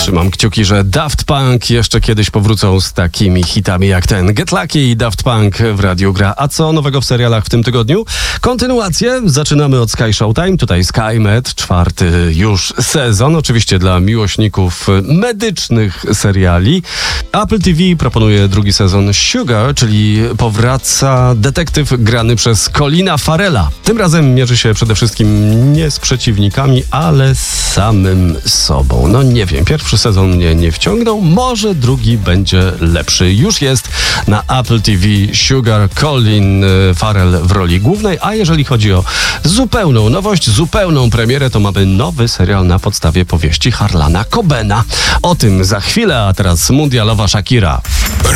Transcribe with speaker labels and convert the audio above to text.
Speaker 1: Trzymam kciuki, że Daft Punk jeszcze kiedyś powrócą z takimi hitami jak ten. Get Lucky i Daft Punk w Radiu Gra. A co nowego w serialach w tym tygodniu? Kontynuację. Zaczynamy od Sky Showtime. Tutaj SkyMed, 4. już sezon. Oczywiście dla miłośników medycznych seriali. Apple TV proponuje 2. sezon Sugar, czyli powraca detektyw grany przez Colina Farrella. Tym razem mierzy się przede wszystkim nie z przeciwnikami, ale z samym sobą. No nie wiem, pierwszy sezon mnie nie wciągnął, może drugi będzie lepszy. Już jest na Apple TV Sugar, Colin Farrell w roli głównej, a jeżeli chodzi o zupełną nowość, zupełną premierę, to mamy nowy serial na podstawie powieści Harlana Cobena. O tym za chwilę, a teraz mundialowa Shakira.